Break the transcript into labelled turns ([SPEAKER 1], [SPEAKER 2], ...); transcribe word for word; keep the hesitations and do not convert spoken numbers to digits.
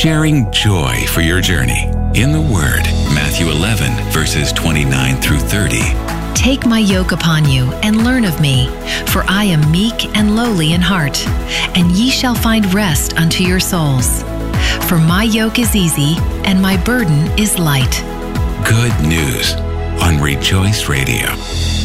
[SPEAKER 1] sharing joy for your journey. In the Word, Matthew eleven, verses twenty-nine through thirty.
[SPEAKER 2] Take my yoke upon you and learn of me, for I am meek and lowly in heart, and ye shall find rest unto your souls. For my yoke is easy and my burden is light.
[SPEAKER 1] Good news on Rejoice Radio.